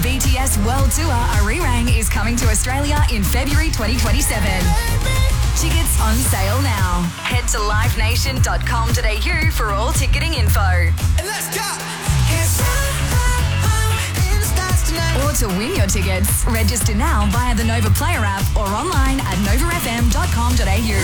BTS World Tour Arirang is coming to Australia in February 2027. Tickets on sale now. Head to livenation.com.au for all ticketing info. Let's go. Or to win your tickets, register now via the Nova Player app or online at novafm.com.au.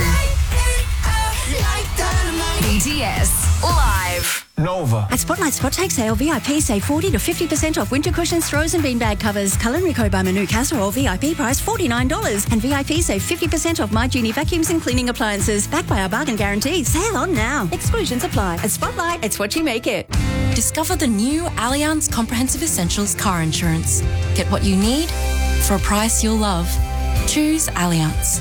BTS Live. Nova. At Spotlight Spot Take Sale, VIP save 40 to 50% off winter cushions, throws and beanbag covers. Culinary Co by Manu Casserole, VIP price $49. And VIP save 50% off My Genie vacuums and cleaning appliances. Backed by our bargain guarantee. Sale on now. Exclusions apply. At Spotlight, it's what you make it. Discover the new Allianz Comprehensive Essentials car insurance. Get what you need for a price you'll love. Choose Allianz.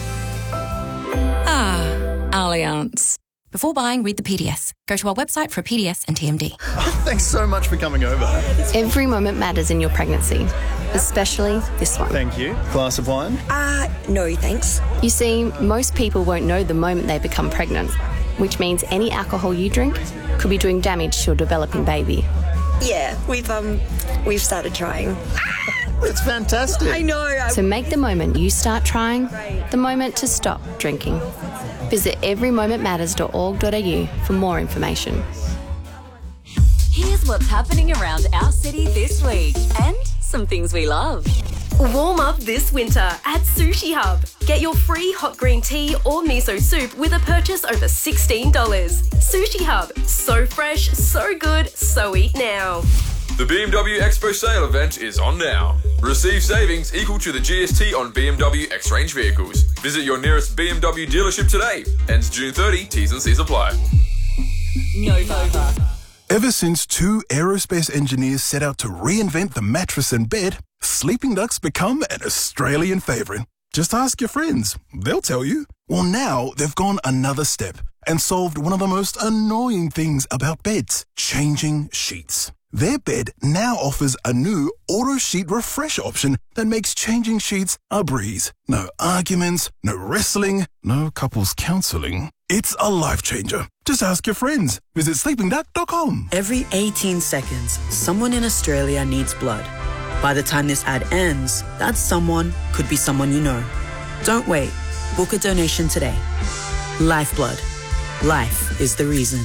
Allianz. Before buying, read the PDS. Go to our website for a PDS and TMD. Thanks so much for coming over. Every moment matters in your pregnancy, especially this one. Thank you. Glass of wine? No, thanks. You see, most people won't know the moment they become pregnant, which means any alcohol you drink could be doing damage to your developing baby. Yeah, we've started trying. It's fantastic. I know. So make the moment you start trying the moment to stop drinking. Visit everymomentmatters.org.au for more information. Here's what's happening around our city this week and some things we love. Warm up this winter at Sushi Hub. Get your free hot green tea or miso soup with a purchase over $16. Sushi Hub. So fresh, so good, so eat now. The BMW Expo sale event is on now. Receive savings equal to the GST on BMW X-Range vehicles. Visit your nearest BMW dealership today. Ends June 30, T's and C's apply. Nova. Ever since two aerospace engineers set out to reinvent the mattress and bed, Sleeping Duck's become an Australian favourite. Just ask your friends. They'll tell you. Well, now they've gone another step and solved one of the most annoying things about beds, changing sheets. Their bed now offers a new auto sheet refresh option that makes changing sheets a breeze. No arguments, no wrestling, no couples counselling. It's a life changer. Just ask your friends. Visit sleepingduck.com. Every 18 seconds, someone in Australia needs blood. By the time this ad ends, that someone could be someone you know. Don't wait. Book a donation today. Lifeblood. Life is the reason.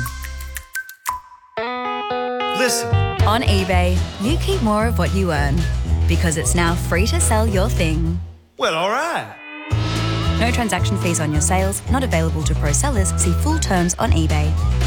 Listen. On eBay, you keep more of what you earn because it's now free to sell your thing. Well, all right. No transaction fees on your sales, not available to pro sellers. See full terms on eBay.